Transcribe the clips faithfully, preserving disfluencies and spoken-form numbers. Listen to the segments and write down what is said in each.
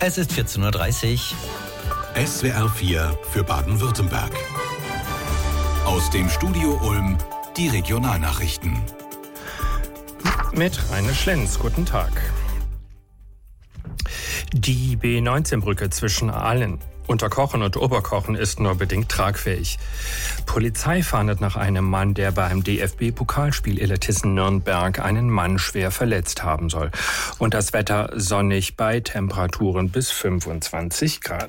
Es ist vierzehn Uhr dreißig. S W R vier für Baden-Württemberg. Aus dem Studio Ulm die Regionalnachrichten. Mit Rainer Schlenz, guten Tag. Die B neunzehn Brücke zwischen Aalen, Unterkochen und Oberkochen ist nur bedingt tragfähig. Polizei fahndet nach einem Mann, der beim D F B-Pokalspiel Illertissen Nürnberg einen Mann schwer verletzt haben soll. Und das Wetter sonnig bei Temperaturen bis fünfundzwanzig Grad.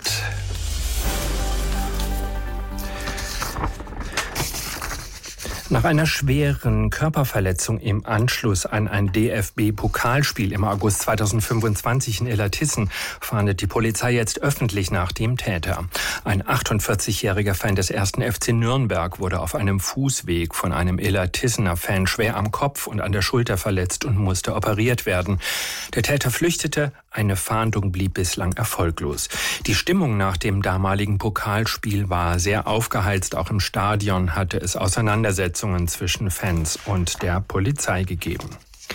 Nach einer schweren Körperverletzung im Anschluss an ein D F B-Pokalspiel im August zweitausendfünfundzwanzig in Illertissen fahndet die Polizei jetzt öffentlich nach dem Täter. Ein achtundvierzigjähriger Fan des ersten F C Nürnberg wurde auf einem Fußweg von einem Illertissener Fan schwer am Kopf und an der Schulter verletzt und musste operiert werden. Der Täter flüchtete, eine Fahndung blieb bislang erfolglos. Die Stimmung nach dem damaligen Pokalspiel war sehr aufgeheizt. Auch im Stadion hatte es Auseinandersetzungen zwischen Fans und der Polizei gegeben.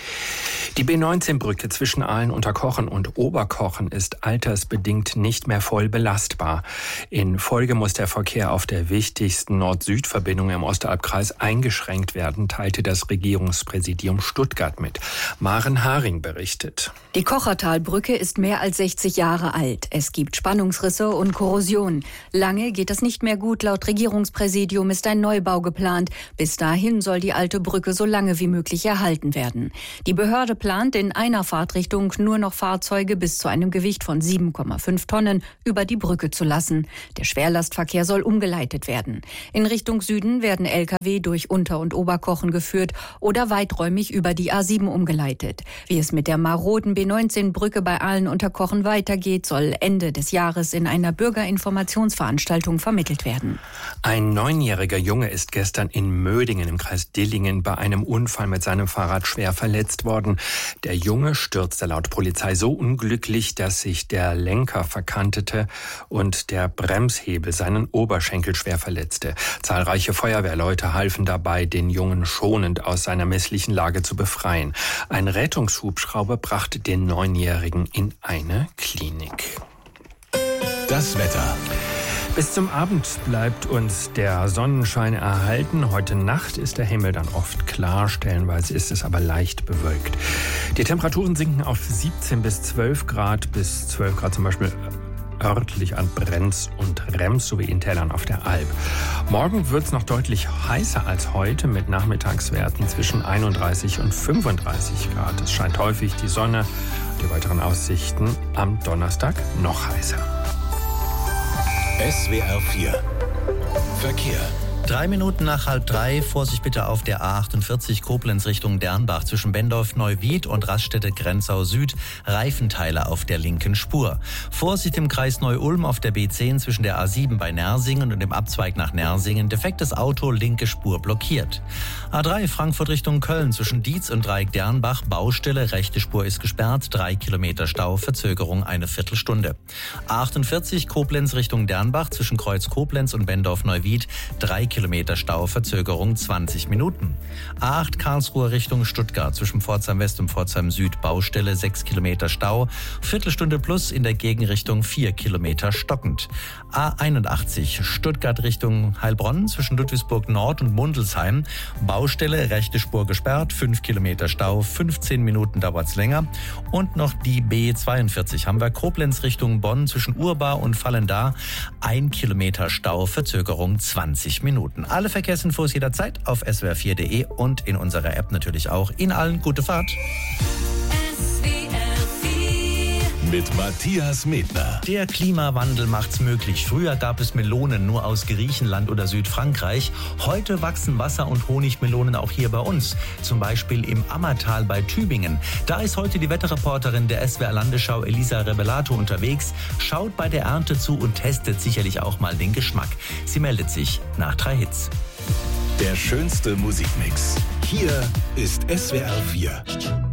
Die B neunzehn Brücke zwischen Aalen, Unterkochen und Oberkochen ist altersbedingt nicht mehr voll belastbar. In Folge muss der Verkehr auf der wichtigsten Nord-Süd-Verbindung im Ostalbkreis eingeschränkt werden, teilte das Regierungspräsidium Stuttgart mit. Maren Haring berichtet. Die Kochertalbrücke ist mehr als sechzig Jahre alt. Es gibt Spannungsrisse und Korrosion. Lange geht es nicht mehr gut. Laut Regierungspräsidium ist ein Neubau geplant. Bis dahin soll die alte Brücke so lange wie möglich erhalten werden. Die Behörde plant in einer Fahrtrichtung nur noch Fahrzeuge bis zu einem Gewicht von sieben Komma fünf Tonnen über die Brücke zu lassen. Der Schwerlastverkehr soll umgeleitet werden. In Richtung Süden werden L K W durch Unter- und Oberkochen geführt oder weiträumig über die A sieben umgeleitet. Wie es mit der maroden B neunzehn Brücke bei Aalen-Unterkochen weitergeht, soll Ende des Jahres in einer Bürgerinformationsveranstaltung vermittelt werden. Ein neunjähriger Junge ist gestern in Mödingen im Kreis Dillingen bei einem Unfall mit seinem Fahrrad schwer verletzt worden. Der Junge stürzte laut Polizei so unglücklich, dass sich der Lenker verkantete und der Bremshebel seinen Oberschenkel schwer verletzte. Zahlreiche Feuerwehrleute halfen dabei, den Jungen schonend aus seiner misslichen Lage zu befreien. Ein Rettungshubschrauber brachte den Neunjährigen in eine Klinik. Das Wetter. Bis zum Abend bleibt uns der Sonnenschein erhalten. Heute Nacht ist der Himmel dann oft klar, stellenweise ist es aber leicht bewölkt. Die Temperaturen sinken auf siebzehn bis zwölf Grad, bis zwölf Grad zum Beispiel örtlich an Brenz und Rems sowie in Tälern auf der Alp. Morgen wird es noch deutlich heißer als heute mit Nachmittagswerten zwischen einunddreißig und fünfunddreißig Grad. Es scheint häufig die Sonne. Die weiteren Aussichten am Donnerstag noch heißer. S W R vier Verkehr. Drei Minuten nach halb drei. Vorsicht bitte auf der A achtundvierzig Koblenz Richtung Dernbach zwischen Bendorf-Neuwied und Raststätte-Grenzau Süd. Reifenteile auf der linken Spur. Vorsicht im Kreis Neu-Ulm auf der B zehn zwischen der A sieben bei Nersingen und dem Abzweig nach Nersingen. Defektes Auto, linke Spur blockiert. A drei Frankfurt Richtung Köln zwischen Dietz und Dreieck Dernbach. Baustelle, rechte Spur ist gesperrt. Drei Kilometer Stau, Verzögerung eine Viertelstunde. A achtundvierzig Koblenz Richtung Dernbach zwischen Kreuz Koblenz und Bendorf-Neuwied. Drei Kilometer Stau, Verzögerung zwanzig Minuten. A acht Karlsruhe Richtung Stuttgart zwischen Pforzheim West und Pforzheim Süd. Baustelle, sechs Kilometer Stau. Viertelstunde plus in der Gegenrichtung vier Kilometer stockend. A einundachtzig Stuttgart Richtung Heilbronn zwischen Ludwigsburg Nord und Mundelsheim. Baustelle, rechte Spur gesperrt, fünf Kilometer Stau, fünfzehn Minuten dauert's länger. Und noch die B zweiundvierzig Hamburg-Koblenz Richtung Bonn zwischen Urbar und Vallendar. Ein Kilometer Stau, Verzögerung zwanzig Minuten. Alle Verkehrsinfos jederzeit auf s w r vier punkt de und in unserer App natürlich auch. Ihnen allen gute Fahrt. Mit Matthias Medner. Der Klimawandel macht's möglich. Früher gab es Melonen nur aus Griechenland oder Südfrankreich. Heute wachsen Wasser- und Honigmelonen auch hier bei uns. Zum Beispiel im Ammertal bei Tübingen. Da ist heute die Wetterreporterin der S W R Landesschau Elisa Rebelato unterwegs. Schaut bei der Ernte zu und testet sicherlich auch mal den Geschmack. Sie meldet sich nach drei Hits. Der schönste Musikmix. Hier ist S W R vier.